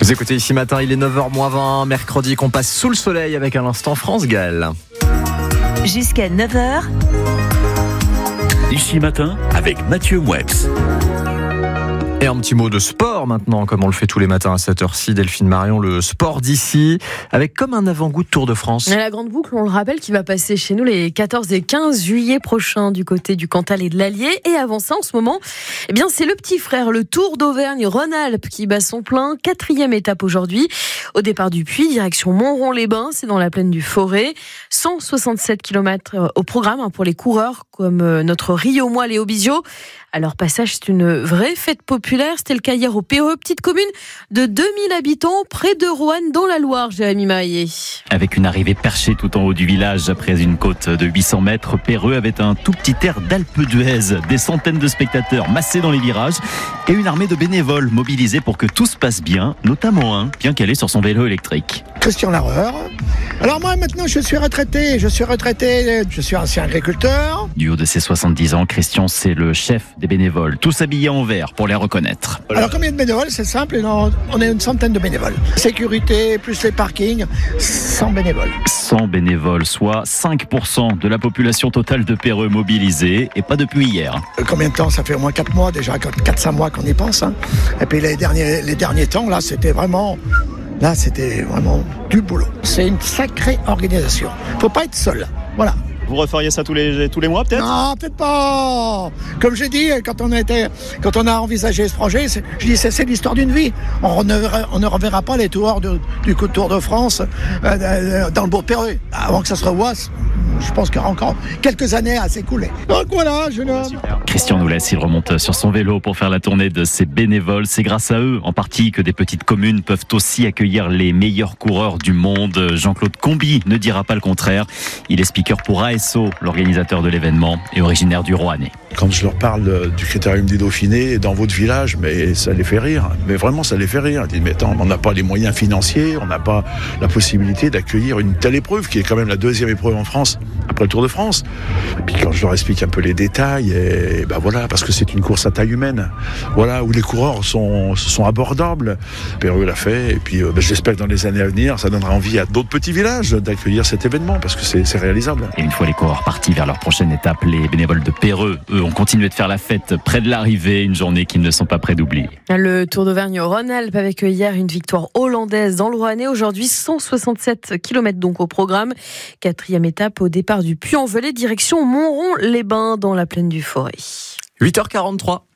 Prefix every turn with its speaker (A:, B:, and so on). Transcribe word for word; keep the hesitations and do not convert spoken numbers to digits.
A: Vous écoutez Ici Matin, il est neuf heures moins vingt, mercredi qu'on passe sous le soleil avec un instant France Gall.
B: Jusqu'à neuf heures.
C: Ici Matin avec Mathieu Moueps.
A: Et un petit mot de sport maintenant, comme on le fait tous les matins à cette heure-ci. Delphine Marion, le sport d'ici, avec comme un avant-goût de Tour de France.
D: Et la grande boucle, on le rappelle, qui va passer chez nous les quatorze et quinze juillet prochains du côté du Cantal et de l'Allier. Et avant ça, en ce moment, eh bien, c'est le petit frère, le Tour d'Auvergne-Rhône-Alpes, qui bat son plein. Quatrième étape aujourd'hui. Au départ du Puy, direction Montron-les-Bains, c'est dans la plaine du Forêt. cent soixante-sept kilomètres au programme pour les coureurs comme notre Rio Moi Léo Bizio. À leur passage, c'est une vraie fête populaire. C'était le cas hier au Péreux, petite commune de deux mille habitants, près de Roanne, dans la Loire, Jérémy Maillet.
C: Avec une arrivée perchée tout en haut du village, après une côte de huit cents mètres, Péreux avait un tout petit air d'Alpe d'Huez. Des centaines de spectateurs massés dans les virages et une armée de bénévoles mobilisés pour que tout se passe bien, notamment un bien calé sur son vélo électrique.
E: Christian Larreur. Alors moi maintenant je suis retraité, je suis retraité, je suis ancien agriculteur.
C: Du haut de ses soixante-dix ans, Christian c'est le chef des bénévoles, tous habillés en vert pour les reconnaître.
E: Alors combien de bénévoles? C'est simple, on est une centaine de bénévoles. Sécurité plus les parkings, cent bénévoles.
C: cent bénévoles, soit cinq pour cent de la population totale de Péreux mobilisée, et pas depuis hier.
E: Combien de temps? Ça fait au moins quatre mois déjà, quatre cinq mois qu'on y pense. Hein. Et puis les derniers, les derniers temps, là c'était vraiment... Là, c'était vraiment du boulot. C'est une sacrée organisation. Faut pas être seul. Voilà.
F: Vous referiez ça tous les, tous les mois, peut-être?
E: Non, peut-être pas. Comme j'ai dit, quand on a, été, quand on a envisagé ce projet, c'est, je dis c'est, c'est l'histoire d'une vie. On ne, on ne reverra pas les tours de, du coup de Tour de France euh, dans le beau Péreux. Avant que ça se revoie, je pense qu'il y aura encore quelques années à s'écouler. Donc voilà, jeune homme.
C: Christian nous laisse, il remonte sur son vélo pour faire la tournée de ses bénévoles. C'est grâce à eux, en partie, que des petites communes peuvent aussi accueillir les meilleurs coureurs du monde. Jean-Claude Combi ne dira pas le contraire. Il est speaker pour A S O, l'organisateur de l'événement, et originaire du Roannais.
G: Quand je leur parle du Critérium des Dauphinés dans votre village, mais ça les fait rire. Mais vraiment, ça les fait rire. Ils disent, mais attends, on n'a pas les moyens financiers, on n'a pas la possibilité d'accueillir une telle épreuve, qui est quand même la deuxième épreuve en France, après le Tour de France. Et puis quand je leur explique un peu les détails, et ben voilà, parce que c'est une course à taille humaine, voilà, où les coureurs sont, sont abordables. Péreux l'a fait, et puis ben, j'espère que dans les années à venir, ça donnera envie à d'autres petits villages d'accueillir cet événement, parce que c'est, c'est réalisable.
C: Et une fois les coureurs partis vers leur prochaine étape, les bénévoles de Péreux, eux, ont continué de faire la fête près de l'arrivée, une journée qu'ils ne sont pas prêts d'oublier.
D: Le Tour d'Auvergne-Rhône-Alpes avec hier une victoire hollandaise dans le Roannais. Aujourd'hui, cent soixante-sept kilomètres donc au programme. Quatrième étape au départ du Puy-en-Velay, direction Montron-les-Bains dans la plaine du Forêt.
A: huit heures quarante-trois.